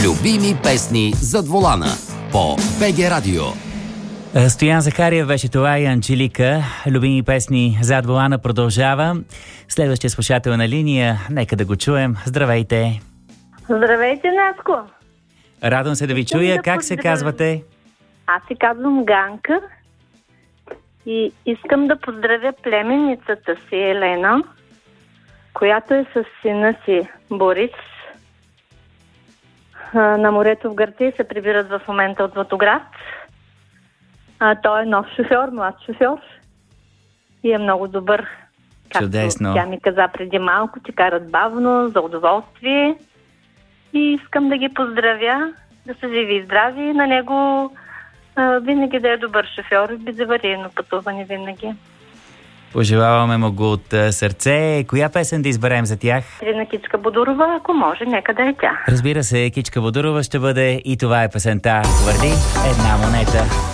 Любими песни зад волана по БГ Радио. Стоян Захариев беше това и Анджелика. Любими песни зад волана продължава. Следващия слушател на линия, нека да го чуем. Здравейте! Здравейте, Наско! Радвам се да ви чуя. Как се казвате? Аз се казвам Ганка и искам да поздравя племенницата си Елена, която е с сина си Борис. На морето в Гърция се прибират в момента от Златоград. Той е нов шофьор, млад шофьор и е много добър. Чудесно. Тя ми каза преди малко, че карат бавно, за удоволствие. И искам да ги поздравя, да са живи и здрави. На него винаги да е добър шофьор и безаварийно пътуване винаги. Пожелаваме му го от сърце. Коя песен да изберем за тях? На Кичка Бодурова, ако може, нека да е тя. Разбира се, Кичка Бодурова ще бъде и това е песента. Твърди една монета.